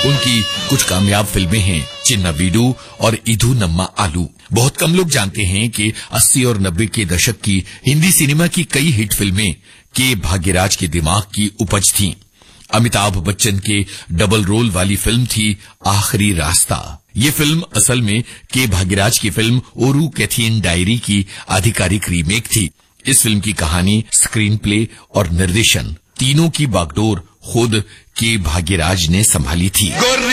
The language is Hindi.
उनकी कुछ कामयाब फिल्में हैं चिन्ना वीडू और इधू नम्मा आलू। बहुत कम लोग जानते हैं कि 80 और 90 के दशक की हिंदी सिनेमा की कई हिट फिल्में के भाग्यराज के दिमाग की उपज थीं। अमिताभ बच्चन के डबल रोल वाली फिल्म थी आखिरी रास्ता। ये फिल्म असल में के भाग्यराज की फिल्म ओरू कैथियन डायरी की आधिकारिक रीमेक थी। इस फिल्म की कहानी, स्क्रीन प्ले और निर्देशन तीनों की बागडोर खुद के भाग्यराज ने संभाली थी।